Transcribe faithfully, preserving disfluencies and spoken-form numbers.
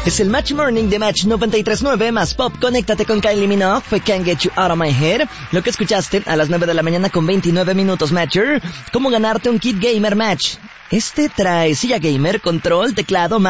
Es el Match Morning de Match noventa y tres punto nueve más Pop. Conéctate con Kylie Minogue, fue Can't Get You Out of My Head. Lo que escuchaste a las nueve de la mañana con veintinueve minutos, Matcher. ¿Cómo ganarte un kit gamer Match? Este trae silla gamer, control, teclado,